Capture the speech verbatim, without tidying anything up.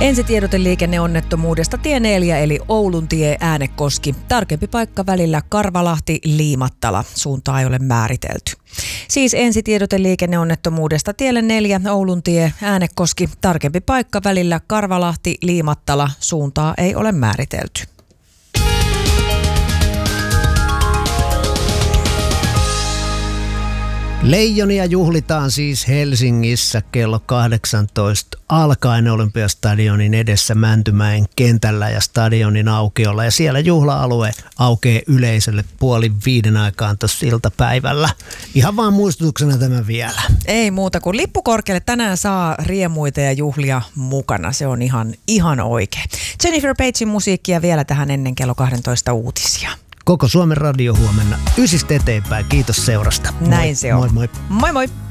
Ensitiedote liikenneonnettomuudesta tie neljä eli Oulun tie Äänekoski. Tarkempi paikka välillä Karvalahti-Liimattala. Suuntaa ei ole määritelty. Siis ensitiedote liikenneonnettomuudesta tielle neljä Oulun tie Äänekoski. Tarkempi paikka välillä Karvalahti-Liimattala. Suuntaa ei ole määritelty. Leijonia juhlitaan siis Helsingissä kello kahdeksantoista alkaen Olympiastadionin edessä Mäntymäen kentällä ja stadionin aukiolla. Ja siellä juhla-alue aukeaa yleisölle puoli viiden aikaan tuossa iltapäivällä. Ihan vaan muistutuksena tämä vielä. Ei muuta kuin lippukorkealle tänään saa riemuita ja juhlia mukana. Se on ihan, ihan oikein. Jennifer Pagein musiikkia vielä tähän ennen kello kaksitoista uutisia. Koko Suomen radio huomenna ysistä eteenpäin. Kiitos seurasta. Näin moi, se on. Moi moi. Moi moi.